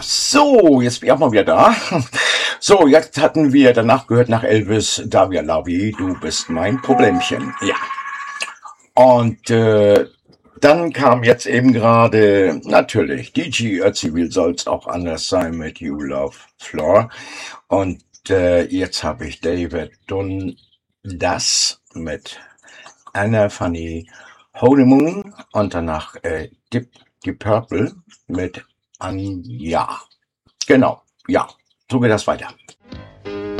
So, jetzt bin ich auch mal wieder da. So, jetzt hatten wir danach gehört nach Elvis, Davia Lavi, du bist mein Problemchen. Ja. Und dann kam jetzt eben gerade, natürlich, DJ Ötzi, wie soll's auch anders sein mit You Love Floor. Und jetzt habe ich David Dundas mit Anna Fanny Honeymoon und danach Deep Purple mit Anja. Genau, ja, so geht das weiter.